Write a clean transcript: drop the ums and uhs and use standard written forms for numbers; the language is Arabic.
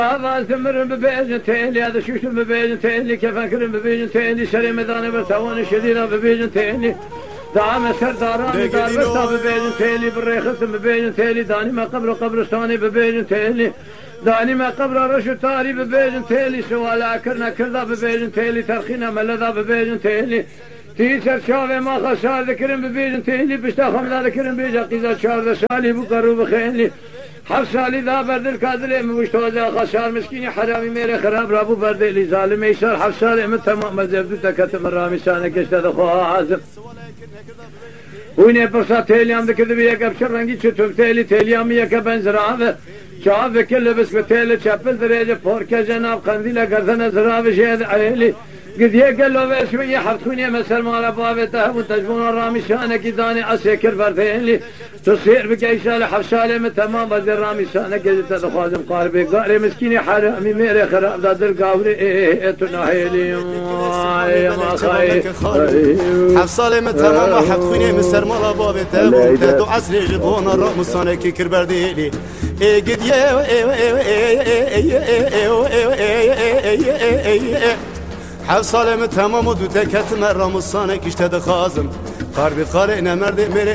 هذا ثمر ببيجن تيلي هذا شوش ببيجن تيلي كيف أكرم ببيجن تيلي سري مداني برتوان شديدة ببيجن تيلي دعم سرداران دار برتا ببيجن تيلي بالريخت ببيجن تيلي داني ما قبر قبرستاني ببيجن تيلي داني ما قبر رشو تاري ببيجن تيلي سوالا كرنا كردا ببيجن تيلي ترخينا ملذا ببيجن تيلي تيسر شافي ما خسار ذكرم ببيجن تيلي بشتا خمدا ذكرم بيجا قيزا شار سالي بقرو بخيلي حفصالي ذا برد الكادر مشتوزا خسار مسكيني حرامي ميري خراب رابو برد اللي ظالم يسار حفصالي من تمام مزبدو تكتم الرامي سانك اشتد خوها عازم ويني برصا تيليام ذكر بيك ابشر رنگي چطور تيليام يكا بنزرعه شعب كل بس بتيلي چپل دريجه پوركه جناب قنديله گردن زراب شهد عيلي قد يقل له باسمي حرتوني مسر مال بابته وتجبون الرامي شانك داني اسكر برتيلي تصير بكيسال حفصالي من تمام بدر رامي شانك قد تخازم قاربي قاري مسكيني حرامي ميري خراب داد القاوري تناهيلي يا ما خاي حفصالي من تمام حرتوني مسر مال بابته وتدو عسري جبون الرامي شانك كربرديلي قد حفصالي من تمام ودو تكت مرام الصانك اشتد خازم قاربي قارئنا مرد